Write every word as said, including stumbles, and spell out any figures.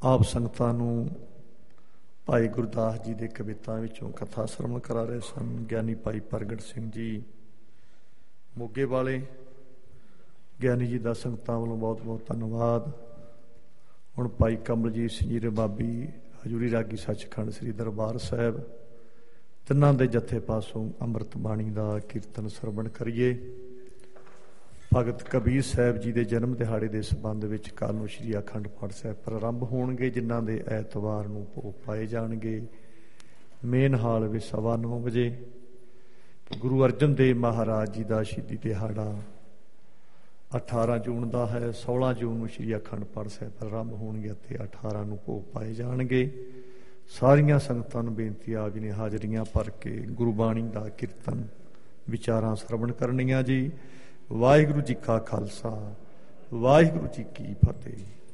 ਆਪ ਸੰਗਤਾਂ ਨੂੰ ਭਾਈ ਗੁਰਦਾਸ ਜੀ ਦੇ ਕਵਿਤਾ ਵਿੱਚੋਂ ਕਥਾ ਸਰਵਣ ਕਰਾ ਰਹੇ ਸਨ ਗਿਆਨੀ ਭਾਈ ਪ੍ਰਗਟ ਸਿੰਘ ਜੀ ਮੋਗੇ ਵਾਲੇ। ਗਿਆਨੀ ਜੀ ਦਾ ਸੰਗਤਾਂ ਵੱਲੋਂ ਬਹੁਤ ਬਹੁਤ ਧੰਨਵਾਦ। ਹੁਣ ਭਾਈ ਕਮਲਜੀਤ ਸਿੰਘ ਜੀ ਰਬਾਬੀ ਹਜ਼ੂਰੀ ਰਾਗੀ ਸੱਚਖੰਡ ਸ੍ਰੀ ਦਰਬਾਰ ਸਾਹਿਬ ਤਿੰਨਾਂ ਦੇ ਜੱਥੇ ਪਾਸੋਂ ਅੰਮ੍ਰਿਤ ਬਾਣੀ ਦਾ ਕੀਰਤਨ ਸਰਵਣ ਕਰੀਏ। ਭਗਤ ਕਬੀਰ ਸਾਹਿਬ ਜੀ ਦੇ ਜਨਮ ਦਿਹਾੜੇ ਦੇ ਸੰਬੰਧ ਵਿੱਚ ਕੱਲ੍ਹ ਨੂੰ ਸ਼੍ਰੀ ਅਖੰਡ ਪਾਠ ਸਾਹਿਬ ਪ੍ਰਾਰੰਭ ਹੋਣਗੇ, ਜਿਨ੍ਹਾਂ ਦੇ ਐਤਵਾਰ ਨੂੰ ਭੋਗ ਪਾਏ ਜਾਣਗੇ। ਮੇਨ ਹਾਲ ਵਿੱਚ ਸਵਾ ਨੌ ਵਜੇ ਗੁਰੂ ਅਰਜਨ ਦੇਵ ਮਹਾਰਾਜ ਜੀ ਦਾ ਸ਼ਹੀਦੀ ਦਿਹਾੜਾ ਅਠਾਰਾਂ ਜੂਨ ਦਾ ਹੈ। ਸੋਲਾਂ ਜੂਨ ਨੂੰ ਸ਼੍ਰੀ ਅਖੰਡ ਪਾਠ ਸਾਹਿਬ ਪ੍ਰਾਰੰਭ ਹੋਣਗੇ ਅਤੇ ਅਠਾਰਾਂ ਨੂੰ ਭੋਗ ਪਾਏ ਜਾਣਗੇ। ਸਾਰੀਆਂ ਸੰਗਤਾਂ ਨੂੰ ਬੇਨਤੀ ਆ ਜੀ ਨੇ ਹਾਜ਼ਰੀਆਂ ਭਰ ਕੇ ਗੁਰਬਾਣੀ ਦਾ ਕੀਰਤਨ ਵਿਚਾਰਾਂ ਸਰਵਣ ਕਰਨੀਆਂ ਜੀ। ਵਾਹਿਗੁਰੂ ਜੀ ਕਾ ਖਾਲਸਾ, ਵਾਹਿਗੁਰੂ ਜੀ ਕੀ ਫਤਿਹ।